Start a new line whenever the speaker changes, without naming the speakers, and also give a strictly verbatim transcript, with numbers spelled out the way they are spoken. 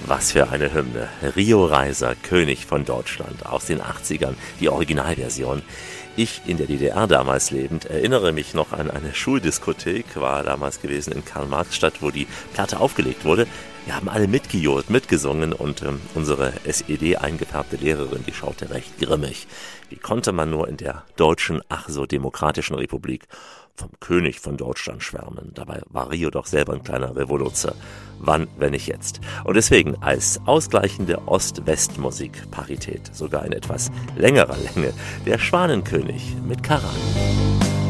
Was für eine Hymne. Rio Reiser, König von Deutschland aus den achtzigern, die Originalversion. Ich, in der D D R damals lebend, erinnere mich noch an eine Schuldiskothek, war damals gewesen in Karl-Marx-Stadt, wo die Platte aufgelegt wurde. Wir haben alle mitgejohlt, mitgesungen und ähm, unsere S E D eingefärbte Lehrerin, die schaute recht grimmig. Wie konnte man nur in der deutschen, ach so demokratischen Republik vom König von Deutschland schwärmen? Dabei war Rio doch selber ein kleiner Revoluzer. Wann, wenn nicht jetzt? Und deswegen als ausgleichende Ost-West-Musik Parität, sogar in etwas längerer Länge, der Schwanenkönig mit Karan.